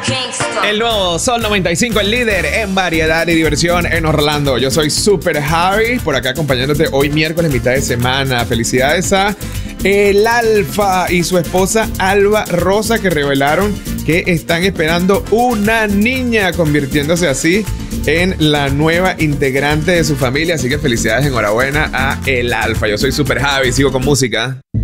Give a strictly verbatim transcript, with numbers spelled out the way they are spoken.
El nuevo Sol noventa y cinco, el líder en variedad y diversión en Orlando. Yo soy Super Javi, por acá acompañándote hoy miércoles, mitad de semana. Felicidades a El Alfa y su esposa Alba Rosa, que revelaron que están esperando una niña, convirtiéndose así en la nueva integrante de su familia. Así que felicidades, enhorabuena a El Alfa. Yo soy Super Javi, sigo con música.